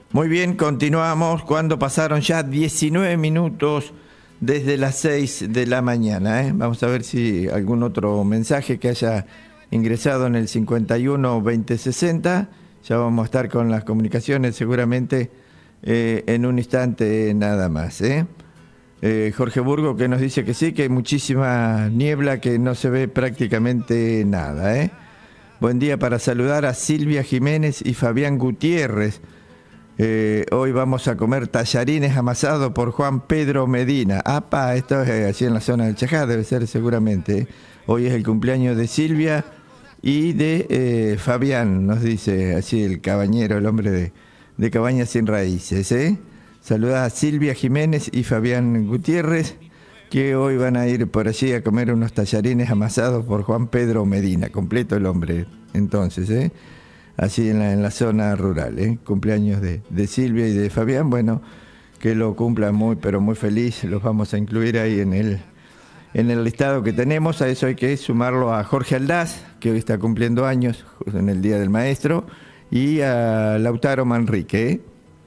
Muy bien, continuamos cuando pasaron ya 19 minutos desde las 6 de la mañana. Vamos a ver si algún otro mensaje que haya ingresado en el 51 20 60. Ya vamos a estar con las comunicaciones seguramente en un instante nada más. Jorge Burgo que nos dice que sí, que hay muchísima niebla, que no se ve prácticamente nada. Buen día para saludar a Silvia Jiménez y Fabián Gutiérrez. Hoy vamos a comer tallarines amasados por Juan Pedro Medina. ¡Apa! Esto es así en la zona del Chajá, debe ser seguramente. Hoy es el cumpleaños de Silvia y de Fabián, nos dice así el cabañero, el hombre de Cabañas Sin Raíces. Saluda a Silvia Jiménez y Fabián Gutiérrez, que hoy van a ir por allí a comer unos tallarines amasados por Juan Pedro Medina. Completo el hombre, entonces, así en la zona rural, cumpleaños de Silvia y de Fabián. Bueno, que lo cumplan muy, pero muy feliz. Los vamos a incluir ahí en el listado que tenemos. A eso hay que sumarlo a Jorge Aldaz, que hoy está cumpliendo años en el Día del Maestro, y a Lautaro Manrique,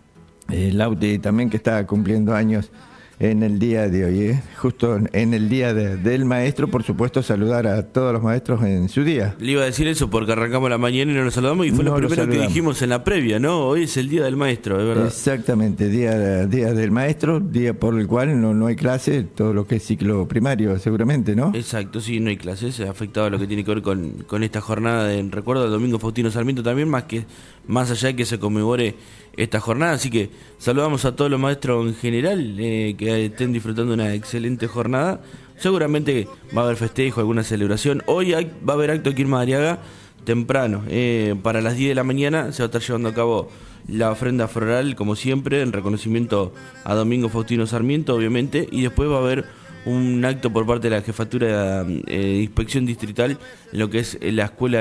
Lauti también, que está cumpliendo años en el día de hoy, justo en el día del maestro. Por supuesto, saludar a todos los maestros en su día. Le iba a decir eso porque arrancamos la mañana y no nos saludamos, y fue lo primero que dijimos en la previa, ¿no? Hoy es el día del maestro, es verdad. Exactamente, día del maestro, día por el cual no hay clase, todo lo que es ciclo primario, seguramente, ¿no? Exacto, sí, no hay clases, afectado a lo que tiene que ver con esta jornada en recuerdo del Domingo Faustino Sarmiento también, más allá de que se conmemore esta jornada. Así que saludamos a todos los maestros en general, que estén disfrutando una excelente jornada. Seguramente va a haber festejo, alguna celebración. Hoy va a haber acto aquí en Madariaga temprano, para las 10 de la mañana se va a estar llevando a cabo la ofrenda floral, como siempre, en reconocimiento a Domingo Faustino Sarmiento, obviamente, y después va a haber un acto por parte de la Jefatura de Inspección Distrital en lo que es la Escuela